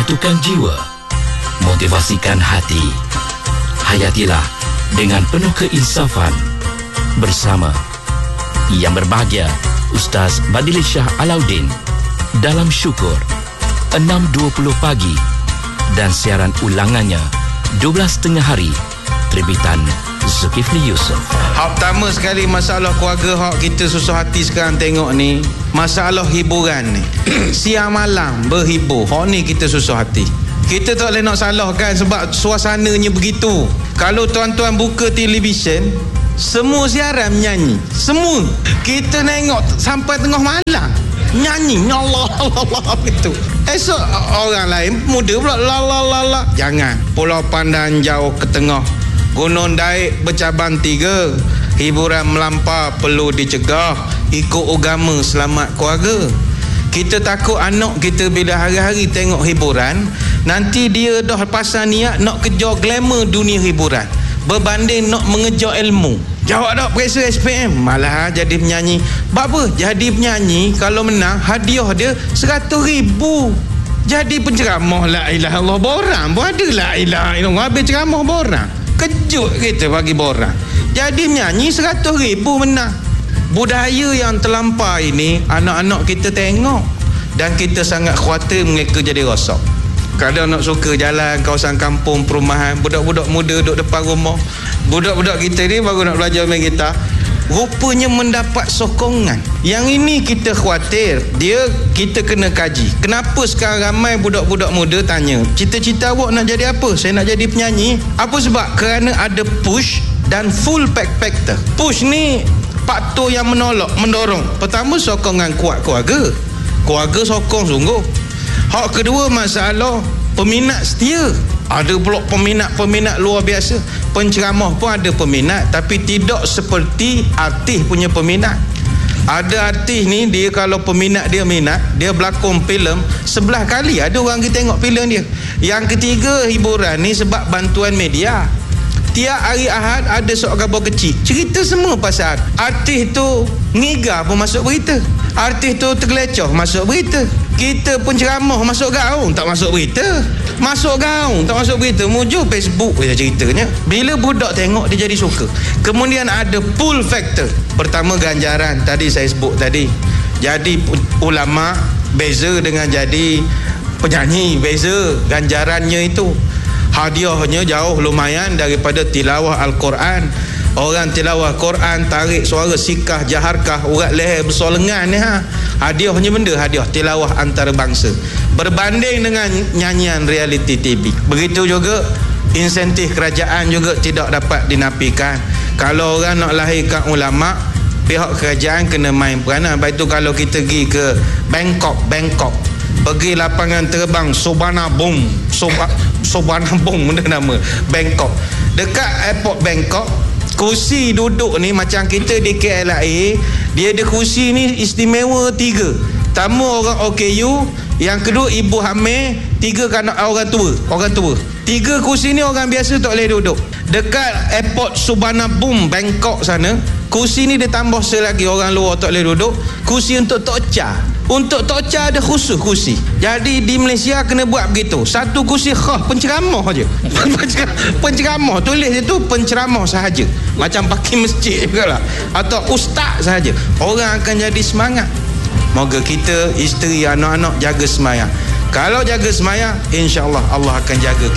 menyatukan jiwa, motivasikan hati. Hayatilah dengan penuh keinsafan bersama Yang Berbahagia Ustaz Badili Shah Alauddin dalam Syukur 6.20 pagi dan siaran ulangannya 12.30 hari terbitan Zulkifli Yusof. Hak pertama sekali masalah keluarga hak kita susah hati sekarang tengok ni, masalah hiburan ni. Siang malam berhibur, hak ni kita susah hati. Kita tak boleh nak salahkan sebab suasananya begitu. Kalau tuan-tuan buka televisyen, semua siaran menyanyi. Semua. Kita tengok sampai tengah malam nyanyi Allah Allah itu. Esok orang lain muda pula la la la la. Jangan. Pulau Pandan jauh ke tengah, Gunung Daik bercabang 3. Hiburan melampau perlu dicegah. Ikut agama selamat keluarga. Kita takut anak kita bila hari-hari tengok hiburan, nanti dia dah pasang niat nak kejar glamour dunia hiburan berbanding nak mengejar ilmu. Jawab tak periksa SPM, malah jadi penyanyi. Apa? Jadi penyanyi kalau menang hadiah dia 100,000. Jadi penceramah la ilaha illallah borang pun ada la ilaha illallah, habis ceramah borang. Kejut kita bagi borang. Jadi menyanyi 100,000 menang. Budaya yang terlampau ini anak-anak kita tengok dan kita sangat khawatir mereka jadi rosak. Kadang nak suka jalan kawasan kampung perumahan, budak-budak muda duduk depan rumah. Budak-budak kita ni baru nak belajar main gitar, rupanya mendapat sokongan. Yang ini kita khawatir. Kita kena kaji. Kenapa sekarang ramai budak-budak muda tanya, cita-cita awak nak jadi apa? Saya nak jadi penyanyi. Apa sebab? Kerana ada push dan full factor. Push ni faktor yang mendorong. Pertama, sokongan kuat keluarga. Keluarga sokong sungguh. Hak kedua, masalah peminat setia. Ada pula peminat luar biasa. Penceramah pun ada peminat, tapi tidak seperti artis punya peminat. Ada artis ni, dia kalau peminat dia minat, dia berlakon filem 11 kali ada orang kita tengok filem dia. Yang ketiga, hiburan ni sebab bantuan media. Tiap hari Ahad ada seorang kabar kecil, cerita semua pasal artis tu ngigar pun masuk berita, artis tu tergelecoh masuk berita. Kita pun ceramah masuk gaung tak masuk berita, masuk gaung tak masuk berita, mujur Facebook je ceritanya. Bila budak tengok dia jadi suka. Kemudian ada pull factor. Pertama, ganjaran tadi saya sebut tadi. Jadi ulama beza dengan jadi penyanyi, beza ganjarannya itu. Hadiahnya jauh lumayan daripada tilawah Al-Quran. Orang tilawah Quran tarik suara sikah jaharkah, urat leher besar lengan ni hadiahnya benda hadiah tilawah antarabangsa berbanding dengan nyanyian reality TV. Begitu juga insentif kerajaan juga tidak dapat dinafikan. Kalau orang nak lahirkan ulama, pihak kerajaan kena main peranan. Lepas itu kalau kita pergi ke Bangkok, pergi lapangan terbang Sobana Bom benda nama Bangkok, dekat airport Bangkok, kursi duduk ni macam kita di KLIA, dia ada kursi ni istimewa 3. Tamu orang OKU, yang kedua ibu hamil, 3 kanak orang tua. 3 kursi ni orang biasa tak boleh duduk. Dekat airport Suvarnabhumi Bangkok sana, kursi ni dia tambah selagi orang luar tak boleh duduk. Kursi untuk tokca. Untuk tokca ada khusus kursi. Jadi di Malaysia kena buat begitu. Satu kursi khas penceramah aja. Penceramah, tulis itu penceramah sahaja. Macam parking masjid juga lah. Atau ustaz sahaja. Orang akan jadi semangat. Moga kita, isteri, anak-anak jaga semayang. Kalau jaga semayang, insya-Allah Allah akan jaga kita.